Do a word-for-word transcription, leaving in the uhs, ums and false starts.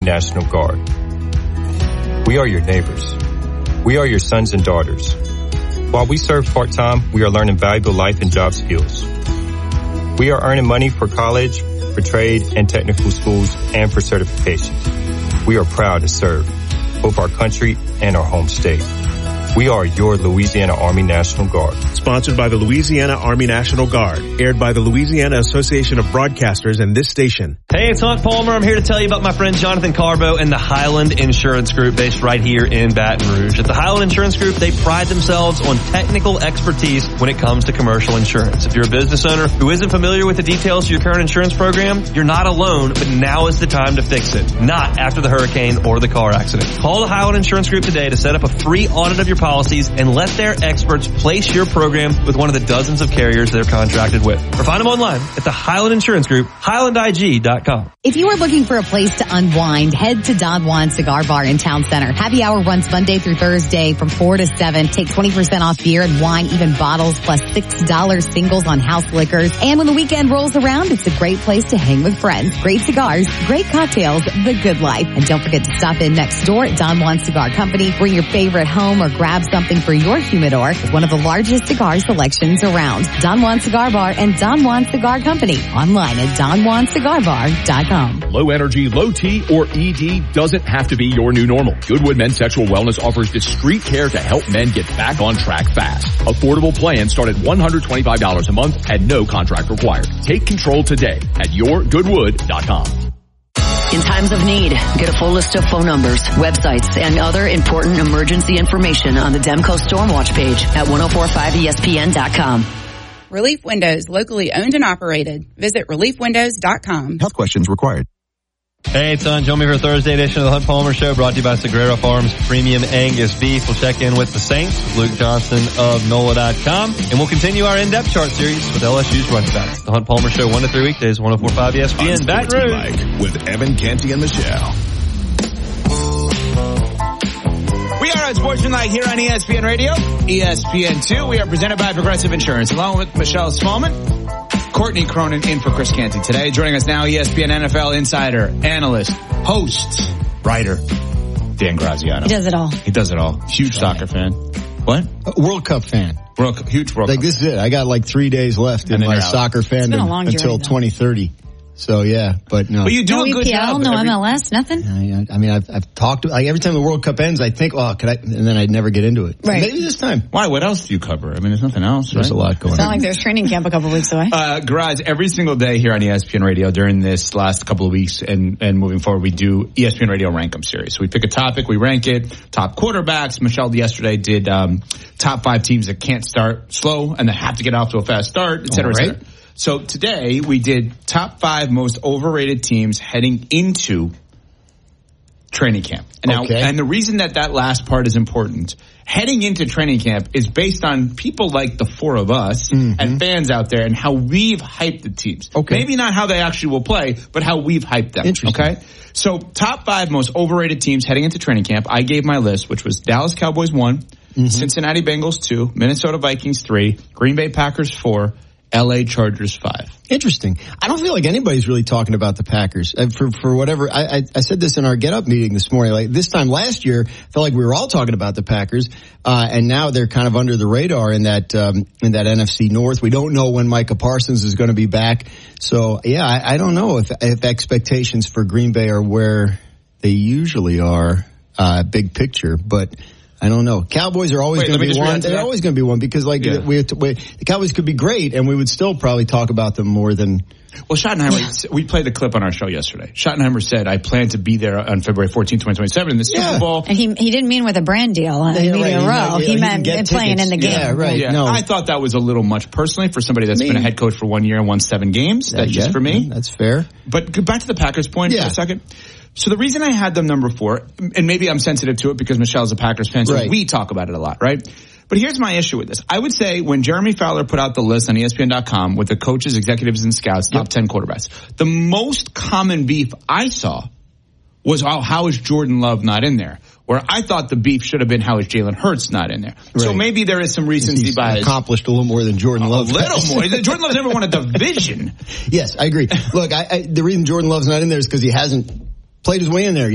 National Guard. We are your neighbors. We are your sons and daughters. While we serve part-time, we are learning valuable life and job skills. We are earning money for college, for trade and technical schools, and for certifications. We are proud to serve both our country and our home state. We are your Louisiana Army National Guard. Sponsored by the Louisiana Army National Guard. Aired by the Louisiana Association of Broadcasters and this station. Hey, it's Hunt Palmer. I'm here to tell you about my friend Jonathan Carbo and the Highland Insurance Group based right here in Baton Rouge. At the Highland Insurance Group, they pride themselves on technical expertise when it comes to commercial insurance. If you're a business owner who isn't familiar with the details of your current insurance program, you're not alone, but now is the time to fix it. Not after the hurricane or the car accident. Call the Highland Insurance Group today to set up a free audit of your policies and let their experts place your program with one of the dozens of carriers they're contracted with. Or find them online at the Highland Insurance Group, highland I G dot com. If you are looking for a place to unwind, head to Don Juan Cigar Bar in Town Center. Happy hour runs Monday through Thursday from four to seven. Take twenty percent off beer and wine, even bottles, plus six dollars singles on house liquors. And when the weekend rolls around, it's a great place to hang with friends. Great cigars, great cocktails, the good life. And don't forget to stop in next door at Don Juan Cigar Company. Bring your favorite home or grab something for your humidor with one of the largest cigar selections around. Don Juan Cigar Bar and Don Juan Cigar Company. Online at don juan cigar bar dot com. Low energy, low T, or E D doesn't have to be your new normal. Goodwood Men's Sexual Wellness offers discreet care to help men get back on track fast. Affordable plans start at one hundred twenty-five dollars a month and no contract required. Take control today at your goodwood dot com. In times of need, get a full list of phone numbers, websites, and other important emergency information on the Demco Stormwatch page at ten forty-five E S P N dot com. Relief Windows, locally owned and operated. Visit relief windows dot com. Health questions required. Hey, it's on. Join me for a Thursday edition of the Hunt Palmer Show, brought to you by Sagrera Farms Premium Angus Beef. We'll check in with the Saints, with Luke Johnson of N O L A dot com, and we'll continue our in-depth chart series with L S U's running backs. The Hunt Palmer Show, one to three weekdays, ten forty-five E S P N, Baton Rouge. With Evan Canty and Michelle. We are on Sports Tonight here on E S P N Radio, E S P N two. We are presented by Progressive Insurance, along with Michelle Smallman. Courtney Cronin in for Chris Canty today. Joining us now, E S P N N F L insider, analyst, host, writer, Dan Graziano. He does it all. He does it all. Huge soccer fan. What? A World Cup fan. World Cup, huge World like Cup. Like this is it. I got like three days left in my soccer fandom until twenty thirty. So yeah, but no. But you do no a good E P L, job. No every, M L S, nothing. I, I mean, I've, I've talked like every time the World Cup ends, I think, oh, could I? And then I'd never get into it. Right. Maybe this time. Why? What else do you cover? I mean, there's nothing else. There's right? a lot going it's on. It's not like there's training camp a couple weeks away. Uh, Graz, every single day here on E S P N Radio during this last couple of weeks and, and moving forward, we do E S P N Radio Rank 'em series. So we pick a topic, we rank it, top quarterbacks. Michelle yesterday did um, top five teams that can't start slow and that have to get off to a fast start, et cetera, et cetera. So today we did top five most overrated teams heading into training camp. And now, okay. and the reason that that last part is important, heading into training camp is based on people like the four of us mm-hmm. and fans out there and how we've hyped the teams. Okay. Maybe not how they actually will play, but how we've hyped them. Interesting. Okay. So top five most overrated teams heading into training camp. I gave my list, which was Dallas Cowboys one, mm-hmm. Cincinnati Bengals two, Minnesota Vikings three, Green Bay Packers four, L A Chargers five. Interesting. I don't feel like anybody's really talking about the Packers uh, for for whatever. I, I I said this in our Get Up meeting this morning. Like this time last year, I felt like we were all talking about the Packers, uh, and now they're kind of under the radar in that um, in that N F C North. We don't know when Micah Parsons is going to be back. So yeah, I, I don't know if if expectations for Green Bay are where they usually are, uh, big picture, but. I don't know. Cowboys are always going to be one. They're always going to be one because, like, yeah. we, we the Cowboys could be great, and we would still probably talk about them more than. Well, Schottenheimer, yeah. we played the clip on our show yesterday. Schottenheimer said, "I plan to be there on February fourteenth, twenty twenty-seven in the Super yeah. Bowl." And he he didn't mean with a brand deal on yeah, Media right. Row. He, he, he meant playing tickets. in the game. Yeah, right. Yeah. No, I thought that was a little much personally for somebody that's I mean, been a head coach for one year and won seven games. That's yeah, just for me. That's fair. But back to the Packers point yeah. for a second. So the reason I had them number four, and maybe I'm sensitive to it because Michelle's a Packers fan, so right. we talk about it a lot, right? But here's my issue with this. I would say when Jeremy Fowler put out the list on E S P N dot com with the coaches, executives, and scouts, top yep. ten quarterbacks, the most common beef I saw was, oh, how is Jordan Love not in there? Where I thought the beef should have been, how is Jalen Hurts not in there? Right. So maybe there is some recency He's bias. Accomplished a little more than Jordan a Love. A little more. Jordan Love's never won a division. Yes, I agree. Look, I, I, the reason Jordan Love's not in there is because he hasn't played his way in there yet.